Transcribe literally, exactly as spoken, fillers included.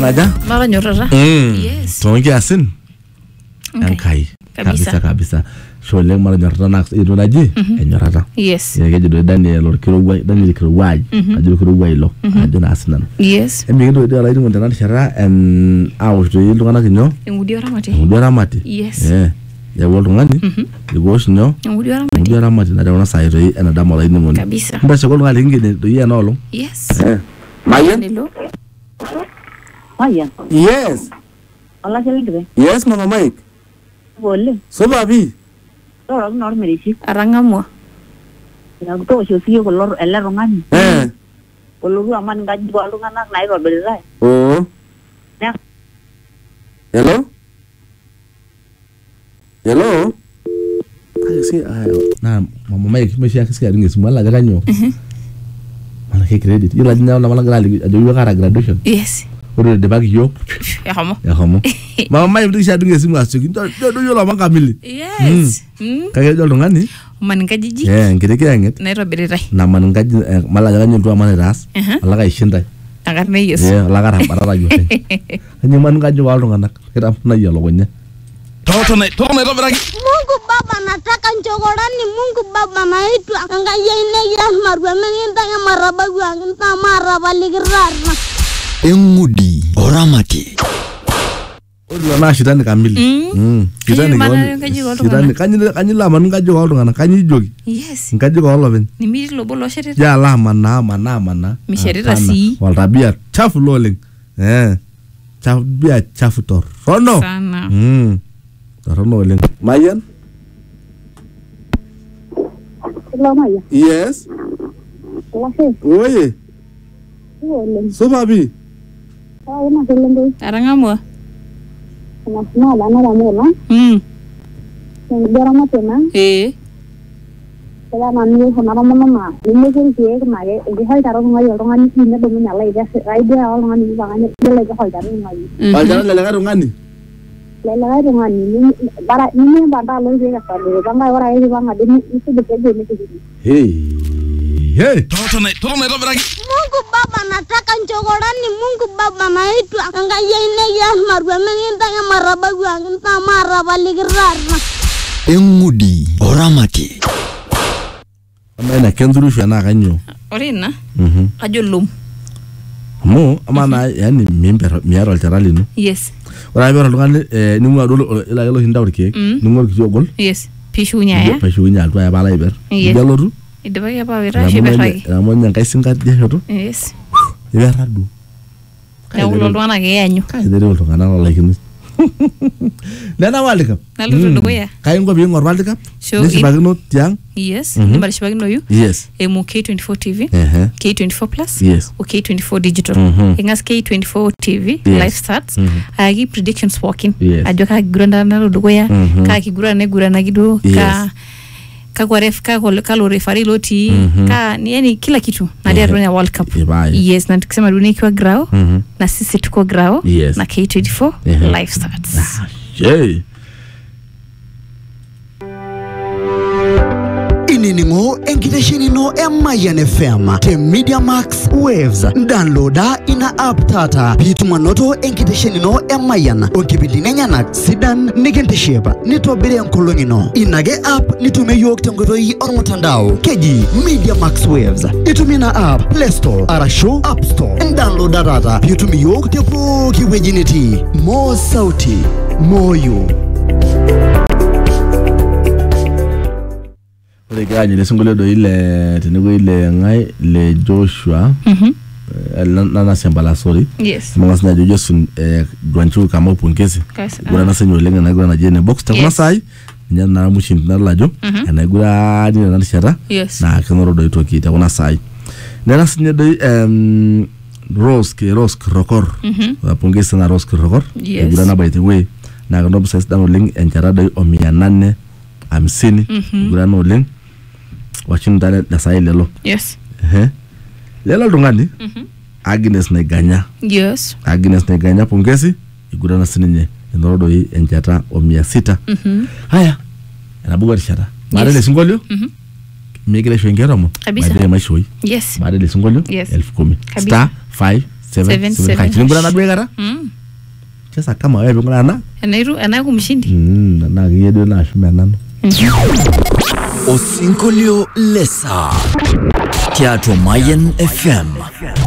ngaja? Mara nyorara. Yes. Tongi asin. Ankai. Kabisa kabisa. Shole mara nyorara na ito naji. Nyorara. Yes. Ya kejo Daniel or Kirowai, Daniel Kirowai. Ajo Kirowai lo. Ajo na asinan. Yes. Emi kedo ito ala ito ngondana shara en awo to yilu kana kinyo. Ngudi ramati. Ngudi ramati. Yes. Yeah. Ya wolu ngani. Igos nyo. Ngudi ramati. Ngudi ramati na dawana sa ito ena damola ino ngoni. Kabisa. Nda shokolo ngali ngine do iya no lo. Yes. Mayan. Mayan. Yes. Hola, Chelidre. Yes, Mama Mike. Boleh. So babi. Orang nor merisi. Arangamwa. Ya to sio kolor ela rongan. Eh. Kolor aman gaji gua lu anak naik ro berai. Oh. Ya. Hello? Hello? Kasi ayo. Na Mama Mike meshi akisikia ringe simala garanyo. Mhm. Mana ke credit. Yula dinya na mala grali ajo yo kara graduation. Yes. Ore de bag yo. Ya homo. Ya homo. Mama Mike ndisha dinge simu asoki. Ndo ndo yo la mangamili. Yes. Mm. Kage jo ngani? Man ngajiji. Eh, ngire kianget. Nairobi rai. Na man ngaji mala garanyo ndo amane ras. Ala ga ishinda. Agar ne yes. Eh, ala ga barara yo. Anyi man ngaji walo ngana. Kira na yalo gonya. Toto na toto na robera. Mungu Baba, nataka nchokorani. Mungu Baba, naitwa angaya inegi marwa menginta ya maraba guanginta maraba ligirarna. Engudi oramati. Ora na shidani kamili. Mm. Shidani ko. Shidani kanyi kanyi la man ngaji walo ngana kanyi jogi. Yes. Ngaji walo ben. Ni miri lobo lo sherita. Ya la mana mana mana. Mi sherita si. Wal tabia chafu loling. Eh. Chafu bia chafu tor. Rono. Sana. Mm. Rono loling. Mayan? Hello, Maya. Yes. Hola, sí. Oye. Boleh. So babi. Ah, una selenge. Arangamwa. Na smala na ramona. Mm. Ngi ramate na. Eh. Kaya mami ko na ramona ma. Ni ko ke ke ma ye. Ngi hal taro ngai yo ngani ni ne bomu nyala ida. Ida all ngani ba ngani. Le ga hal taro ngai. Hal taro le ga ngani. Le ga ngani ni bara ni ba da lo ga ta le ba ngai ora ai ba ngadi ni itu de ke ni ke. Hey. Hey. Toto na toto na robera. Mungu Baba, nataka nchokorani. Mungu Baba, naitwa angaya inegi marwa menginta ya maraba guanginta maraba ligirarna. Engudi oramati. Amena kenduru shana kanyo. Orina. Mhm. Ajo lum. Mo amana yani member miaro alterali no. Yes. Ora bero ngani eh ni mu adolo ila yelo hinda urke. Ni ngor ki jogol. Yes. Pishunya ya. Pishunya to ya bala iber. Jaloru. Idaba ya ba wira shebera. Ramonya ngai singa jehoto. Yes. Iberadu. Ya ulo lwana ge yanyu. Kai dere ulo ngana la lakini. Nana walika. Nalu ndo ya. Kai ngo bi ngor walika. Nisi bagno tiang. Yes. Nimba shibagno yu. Yes. Emu K twenty-four T V. Uh-huh. K twenty-four plus. Yes. O K twenty-four digital. Mm-hmm. Ingas K twenty-four T V. Yes. Live starts. Mm-hmm. Agi predictions walking. Yes. Ajoka guranda na ndo ya. Mm-hmm. Ka kigura ne gura na gido. Yes. Ka ka kwa ref ka ka lo refari loti. Mm-hmm. Ka ni yani kila kitu. Na dia Mm-hmm. dunia World Cup. Ibai. Yes. Na tukisema dunia ikiwa grao. Mhm. Na sisi tuko grao. Yes. Na K twenty-four Mm-hmm. live starts. Ah, hey. Ininingo enkitesheni no Mayan F M te Media Max Waves. Downloada ina app tata. Pituma noto enkitesheni no Mayan. Onkipindi nenyana sidan nikentesheba. Nitobire nkolongi no. Inage app nitume yok tengoto yi ormotandao. Keji Media Max Waves. Itumina app Play Store, Arasho App Store. Downloada data. Pitumi yok te po kiwejiniti. Mo sauti. Moyo. Ore gani le singole do ile tenego ile ngai le Joshua. Mhm. Na na sembala sorry. Yes. Mama sina jojo sun eh dwanchu kama pongezi. Gura na senyo lenga na gura na jene box ta kuna sai. Nya na mushin na lajo. Na gura ni na shara. Yes. Na kanoro do itoki ta kuna sai. Na na sinya do em Rose ke Rose Rokor. Mhm. Pongezi na Rose Rokor. Yes. Gura na by the way. Na ndo bsa dano ling enchara do omia nane hamsini. Gura no ling. Wachin dale da sai lelo. Yes. Eh. Lelo dungani. Mhm. Agnes na ganya. Yes. Agnes na ganya pongezi igura na sininye ndorodo yi enjata o mia sita. Mhm. Haya. Na buga rishara. Mare le singolio? Mhm. Megele shwengera mo. Mare mashoi. Yes. Mare le singolio? Yes. elfu kumi. Kabisa. Star five seven seven. Ngura na bwegara? Mhm. cheza kama wewe ngana Anairu anaku mshindi. mm na kiyedo na shumenano Osinkolio lesa Teatro Mayen F M.